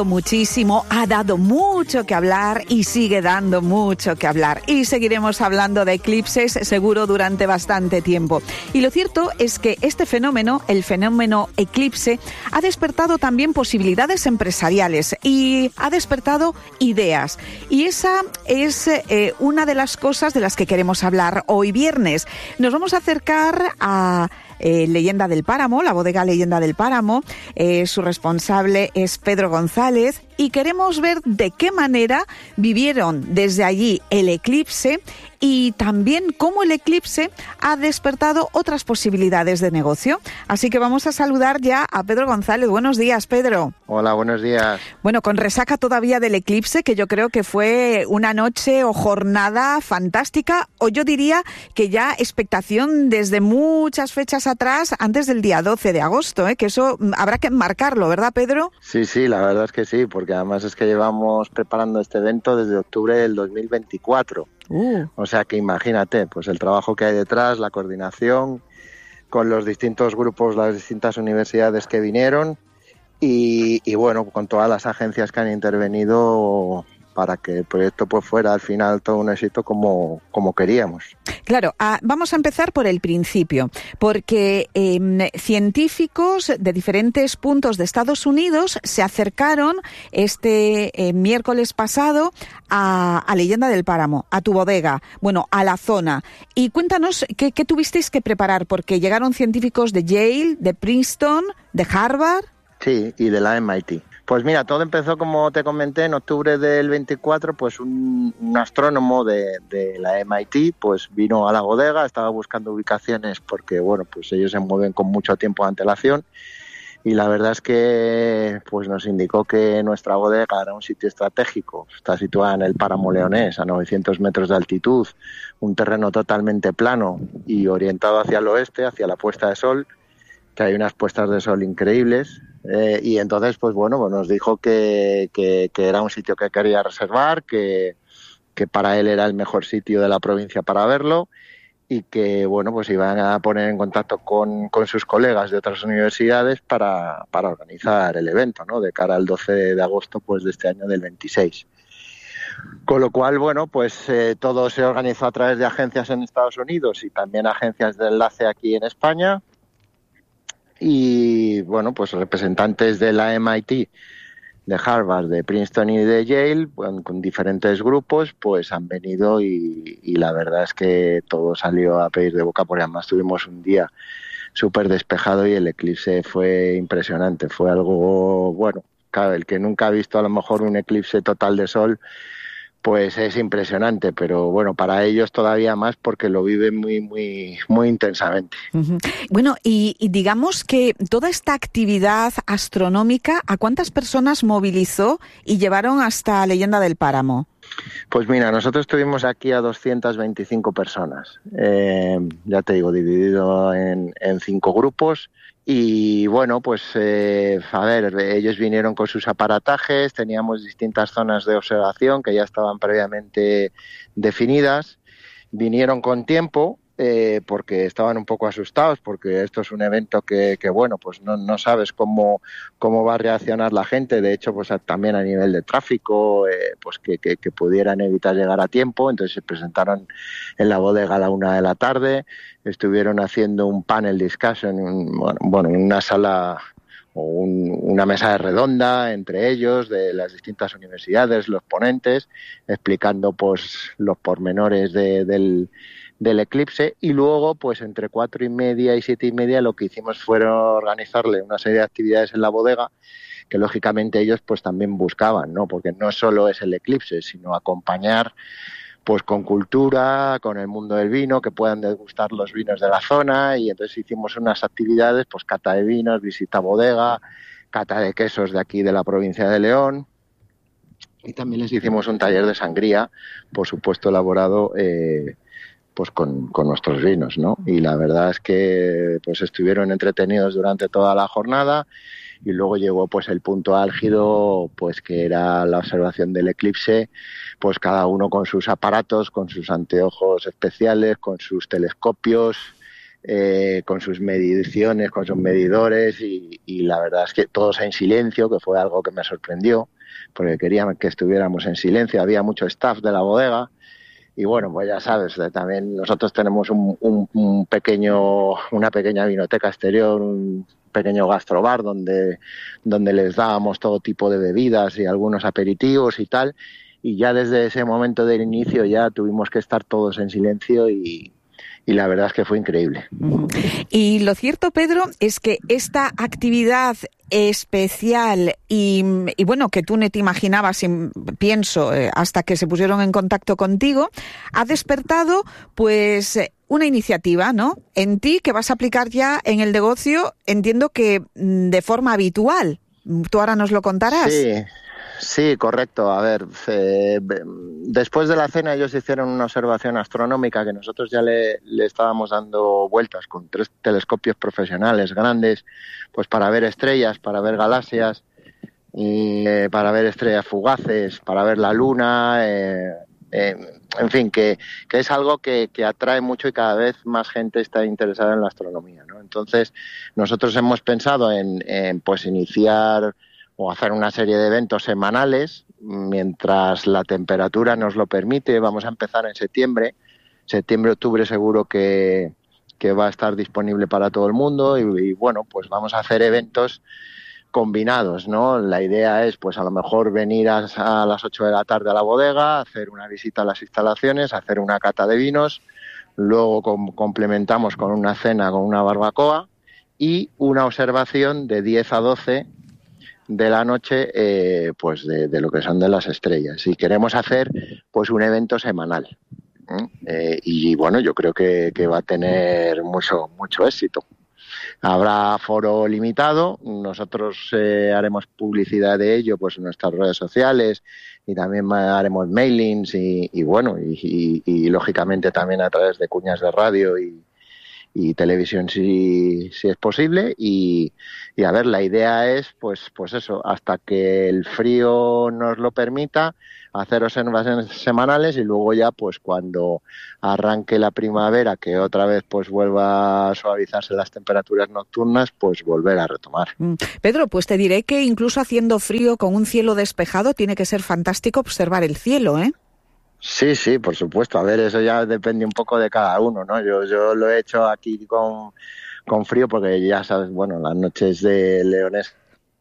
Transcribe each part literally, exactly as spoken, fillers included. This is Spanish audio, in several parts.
Muchísimo, ha dado mucho que hablar y sigue dando mucho que hablar. Y seguiremos hablando de eclipses seguro durante bastante tiempo. Y lo cierto es que este fenómeno, el fenómeno eclipse, ha despertado también posibilidades empresariales y ha despertado ideas. Y esa es eh, una de las cosas de las que queremos hablar hoy viernes. Nos vamos a acercar a Eh, Leyenda del Páramo, la bodega Leyenda del Páramo. Eh, su responsable es Pedro González y queremos ver de qué manera vivieron desde allí el eclipse y también cómo el eclipse ha despertado otras posibilidades de negocio. Así que vamos a saludar ya a Pedro González. Buenos días, Pedro. Hola, buenos días. Bueno, con resaca todavía del eclipse, que yo creo que fue una noche o jornada fantástica, o yo diría que ya expectación desde muchas fechas atrás, antes del día doce de agosto, ¿eh? Que eso habrá que enmarcarlo, ¿verdad, Pedro? Sí, sí, la verdad es que sí, porque además es que llevamos preparando este evento desde octubre del dos mil veinticuatro. Uh. O sea que imagínate, pues el trabajo que hay detrás, la coordinación con los distintos grupos, las distintas universidades que vinieron y, y bueno, con todas las agencias que han intervenido para que el proyecto pues fuera al final todo un éxito como, como queríamos. Claro, ah, vamos a empezar por el principio, porque eh, científicos de diferentes puntos de Estados Unidos se acercaron este eh, miércoles pasado a, a Leyenda del Páramo, a tu bodega, bueno, a la zona. Y cuéntanos qué, qué tuvisteis que preparar, porque llegaron científicos de Yale, de Princeton, de Harvard. Sí, y de la M I T. Pues mira, todo empezó, como te comenté, en octubre del veinticuatro, pues un, un astrónomo de, de la M I T pues vino a la bodega, estaba buscando ubicaciones porque, bueno, pues ellos se mueven con mucho tiempo de antelación y la verdad es que pues nos indicó que nuestra bodega era un sitio estratégico, está situada en el Páramo Leonés, a novecientos metros de altitud, un terreno totalmente plano y orientado hacia el oeste, hacia la puesta de sol, que hay unas puestas de sol increíbles. Eh, y entonces, pues bueno, pues nos dijo que, que, que era un sitio que quería reservar, que, que para él era el mejor sitio de la provincia para verlo y que, bueno, pues iban a poner en contacto con, con sus colegas de otras universidades para, para organizar el evento, ¿no? De cara al doce de agosto pues de este año del veintiséis. Con lo cual, bueno, pues eh, todo se organizó a través de agencias en Estados Unidos y también agencias de enlace aquí en España. Y bueno, pues representantes de la M I T, de Harvard, de Princeton y de Yale, bueno, con diferentes grupos, pues han venido y, y la verdad es que todo salió a pedir de boca, porque además tuvimos un día súper despejado y el eclipse fue impresionante. Fue algo, bueno, claro, el que nunca ha visto a lo mejor un eclipse total de sol, pues es impresionante, pero bueno, para ellos todavía más porque lo viven muy, muy, muy intensamente. Uh-huh. Bueno, y, y digamos que toda esta actividad astronómica, ¿a cuántas personas movilizó y llevaron hasta Leyenda del Páramo? Pues mira, nosotros tuvimos aquí a doscientas veinticinco personas, eh, ya te digo, dividido en, en cinco grupos. Y bueno, pues eh, a ver, ellos vinieron con sus aparatajes, teníamos distintas zonas de observación que ya estaban previamente definidas, vinieron con tiempo eh, porque estaban un poco asustados, porque esto es un evento que, que bueno, pues no, no sabes cómo, cómo va a reaccionar la gente, de hecho, pues también a nivel de tráfico, eh, pues que, que, que pudieran evitar llegar a tiempo, entonces se presentaron en la bodega a la una de la tarde, estuvieron haciendo un panel discussion, un, bueno, en una sala o un, una mesa redonda entre ellos, de las distintas universidades, los ponentes, explicando pues los pormenores de, del, del eclipse, y luego pues entre cuatro y media y siete y media lo que hicimos fue organizarle una serie de actividades en la bodega que lógicamente ellos pues también buscaban, ¿no? Porque no solo es el eclipse, sino acompañar pues con cultura, con el mundo del vino, que puedan degustar los vinos de la zona, y entonces hicimos unas actividades, pues cata de vinos, visita bodega, cata de quesos de aquí de la provincia de León, y también les hicimos un taller de sangría, por supuesto elaborado eh, pues con, con nuestros vinos, ¿no? Y la verdad es que pues estuvieron entretenidos durante toda la jornada, y luego llegó pues el punto álgido, pues que era la observación del eclipse, pues cada uno con sus aparatos, con sus anteojos especiales, con sus telescopios, eh, con sus mediciones, con sus medidores y, y la verdad es que todos en silencio, que fue algo que me sorprendió, porque querían que estuviéramos en silencio, había mucho staff de la bodega. Y bueno, pues ya sabes, también nosotros tenemos un, un, un pequeño, una pequeña vinoteca exterior, un pequeño gastrobar donde, donde les dábamos todo tipo de bebidas y algunos aperitivos y tal. Y ya desde ese momento del inicio ya tuvimos que estar todos en silencio y, y la verdad es que fue increíble. Y lo cierto, Pedro, es que esta actividad especial y, y bueno, que tú no te imaginabas, pienso, eh, hasta que se pusieron en contacto contigo, ha despertado pues una iniciativa, ¿no?, en ti que vas a aplicar ya en el negocio, entiendo que de forma habitual. Tú ahora nos lo contarás. Sí. Sí, correcto. A ver, eh, después de la cena ellos hicieron una observación astronómica que nosotros ya le, le estábamos dando vueltas con tres telescopios profesionales grandes, pues para ver estrellas, para ver galaxias, eh, para ver estrellas fugaces, para ver la luna, eh, eh, en fin, que, que es algo que, que atrae mucho y cada vez más gente está interesada en la astronomía, ¿no? Entonces, nosotros hemos pensado en, en pues iniciar o hacer una serie de eventos semanales mientras la temperatura nos lo permite. Vamos a empezar en septiembre, septiembre, octubre seguro que, que va a estar disponible para todo el mundo y, y bueno, pues vamos a hacer eventos combinados, ¿no? La idea es pues a lo mejor venir a, a las ocho de la tarde a la bodega, hacer una visita a las instalaciones, hacer una cata de vinos, luego com- complementamos con una cena, con una barbacoa y una observación de diez a doce de la noche, eh, pues de, de lo que son de las estrellas. Y queremos hacer pues un evento semanal. ¿eh? Eh, y bueno, yo creo que, que va a tener mucho, mucho éxito. Habrá foro limitado, nosotros eh, haremos publicidad de ello pues en nuestras redes sociales y también haremos mailings y, y bueno, y, y, y lógicamente también a través de cuñas de radio y y televisión si, si es posible y, y a ver, la idea es pues pues eso, hasta que el frío nos lo permita, hacer observaciones semanales y luego ya pues cuando arranque la primavera, que otra vez pues vuelva a suavizarse las temperaturas nocturnas, pues volver a retomar. Pedro, pues te diré que incluso haciendo frío con un cielo despejado tiene que ser fantástico observar el cielo, ¿eh? Sí, sí, por supuesto. A ver, eso ya depende un poco de cada uno, ¿no? Yo, yo lo he hecho aquí con, con frío porque ya sabes, bueno, las noches de Leones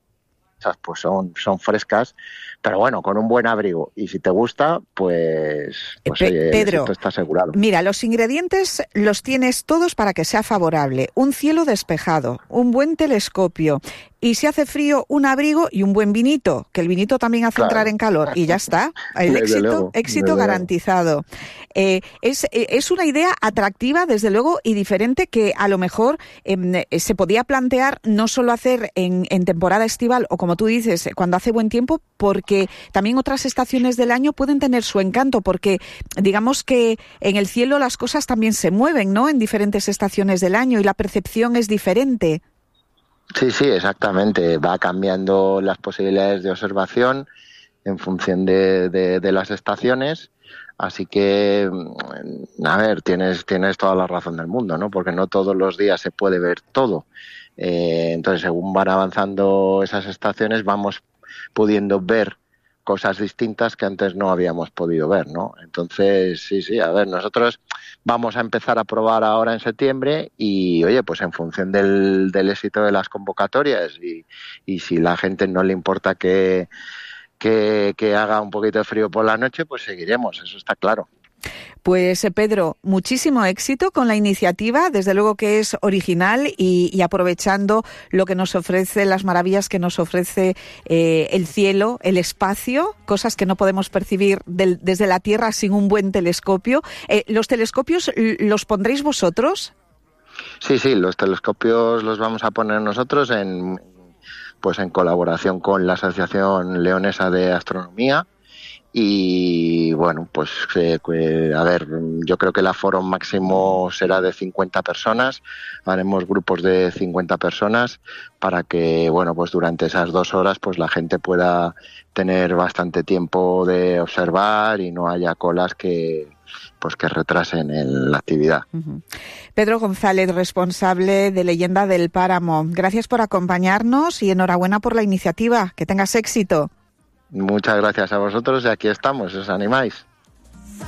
pues son, son frescas, pero bueno, con un buen abrigo. Y si te gusta, pues, pues Pe- oye, Pedro, esto está asegurado. Mira, los ingredientes los tienes todos para que sea favorable. Un cielo despejado, un buen telescopio y si hace frío, un abrigo y un buen vinito, que el vinito también hace claro. entrar en calor y ya está. El desde éxito, luego, éxito garantizado. Eh, es, es una idea atractiva, desde luego, y diferente que a lo mejor eh, se podía plantear no solo hacer en, en temporada estival o como tú dices, cuando hace buen tiempo, porque también otras estaciones del año pueden tener su encanto, porque digamos que en el cielo las cosas también se mueven, ¿no?, en diferentes estaciones del año y la percepción es diferente. Sí, sí, exactamente. Va cambiando las posibilidades de observación en función de, de, de las estaciones. Así que, a ver, tienes, tienes toda la razón del mundo, ¿no? Porque no todos los días se puede ver todo. Eh, entonces, según van avanzando esas estaciones, vamos pudiendo ver cosas distintas que antes no habíamos podido ver, ¿no? Entonces, sí, sí, a ver, nosotros vamos a empezar a probar ahora en septiembre y, oye, pues en función del, del éxito de las convocatorias y, y si la gente no le importa que, que, que haga un poquito de frío por la noche, pues seguiremos, eso está claro. Pues Pedro, muchísimo éxito con la iniciativa, desde luego que es original y, y aprovechando lo que nos ofrece, las maravillas que nos ofrece eh, el cielo, el espacio, cosas que no podemos percibir del, desde la Tierra sin un buen telescopio. Eh, ¿Los telescopios los pondréis vosotros? Sí, sí, los telescopios los vamos a poner nosotros en, pues en colaboración con la Asociación Leonesa de Astronomía. y bueno, pues eh, a ver, yo creo que el aforo máximo será de cincuenta personas, haremos grupos de cincuenta personas para que, bueno, pues durante esas dos horas pues la gente pueda tener bastante tiempo de observar y no haya colas que pues que retrasen en la actividad. Uh-huh. Pedro González, responsable de Leyenda del Páramo, gracias por acompañarnos y enhorabuena por la iniciativa, que tengas éxito. Muchas gracias a vosotros y aquí estamos, os animáis.